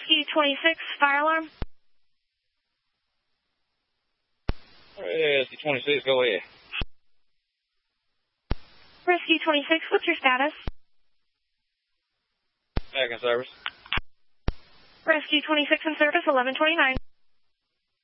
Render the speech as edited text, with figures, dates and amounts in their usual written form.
Rescue 26, fire alarm. Rescue 26, go ahead. Rescue 26, what's your status? Back in service. Rescue 26 in service, 1129.